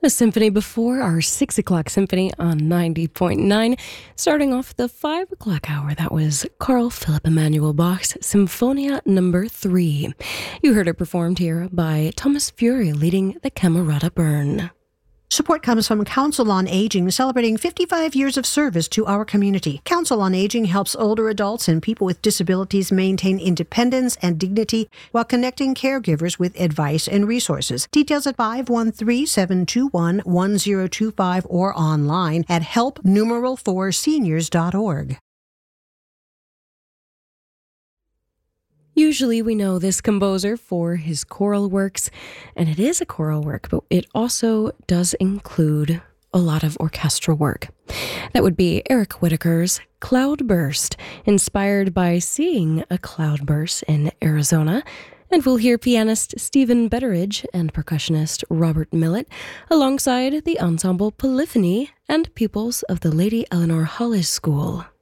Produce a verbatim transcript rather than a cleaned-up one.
A symphony before our six o'clock symphony on ninety point nine. Starting off the five o'clock hour, that was Carl Philipp Emanuel Bach's Symphonia number three. You heard it performed here by Thomas Fury leading the Camerata Bern. Support comes from Council on Aging, celebrating fifty-five years of service to our community. Council on Aging helps older adults and people with disabilities maintain independence and dignity while connecting caregivers with advice and resources. Details at five one three, seven two one, one zero two five or online at help numeral four seniors dot org. Usually we know this composer for his choral works, and it is a choral work, but it also does include a lot of orchestral work. That would be Eric Whitacre's Cloudburst, inspired by seeing a cloudburst in Arizona. And we'll hear pianist Stephen Betteridge and percussionist Robert Millett alongside the ensemble Polyphony and pupils of the Lady Eleanor Hollis School.